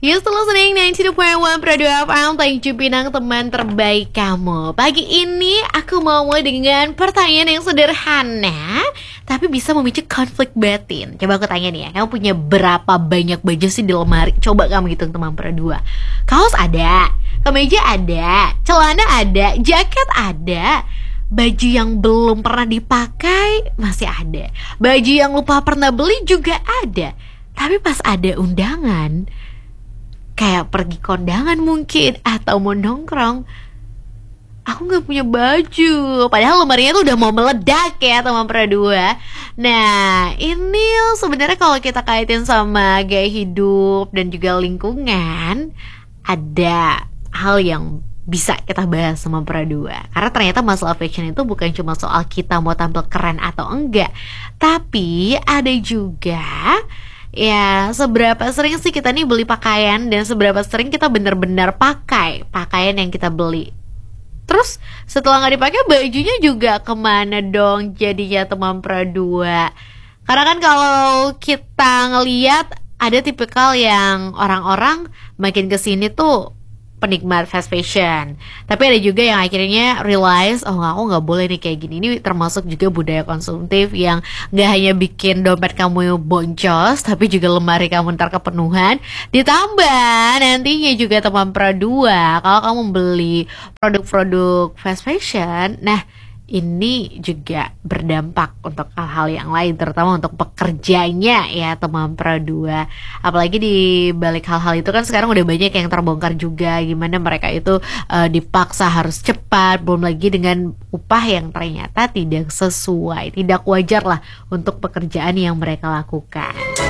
You still listening 92.1 Pro 2 FM. Thank you Pinang, teman terbaik kamu. Pagi ini aku mau mulai dengan pertanyaan yang sederhana tapi bisa memicu konflik batin. Coba aku tanya nih ya, kamu punya berapa banyak baju sih di lemari? Coba kamu hitung teman Pro 2. Kaos ada, kemeja ada, celana ada, jaket ada. Baju yang belum pernah dipakai masih ada. Baju yang lupa pernah beli juga ada. Tapi pas ada undangan, kayak pergi kondangan mungkin, atau mau nongkrong, aku gak punya baju. Padahal lemarinya tuh udah mau meledak ya teman Pro 2. Nah ini sebenarnya kalau kita kaitin sama gaya hidup dan juga lingkungan, ada hal yang bisa kita bahas sama Pro 2. Karena ternyata masalah fashion itu bukan cuma soal kita mau tampil keren atau enggak, tapi ada juga ya seberapa sering sih kita nih beli pakaian, dan seberapa sering kita benar-benar pakai pakaian yang kita beli. Terus setelah gak dipakai, bajunya juga kemana dong jadinya teman Pro 2? Karena kan kalau kita ngeliat, ada tipikal yang orang-orang makin kesini tuh penikmat fast fashion, tapi ada juga yang akhirnya realize, oh aku nggak boleh nih kayak gini. Ini termasuk juga budaya konsumtif yang nggak hanya bikin dompet kamu boncos, tapi juga lemari kamu ntar kepenuhan. Ditambah nantinya juga teman Pro 2, kalau kamu beli produk-produk fast fashion, nah ini juga berdampak untuk hal-hal yang lain, terutama untuk pekerjanya ya teman Pro 2. Apalagi di balik hal-hal itu kan sekarang udah banyak yang terbongkar juga, gimana mereka itu dipaksa harus cepat, belum lagi dengan upah yang ternyata tidak sesuai, tidak wajar lah untuk pekerjaan yang mereka lakukan.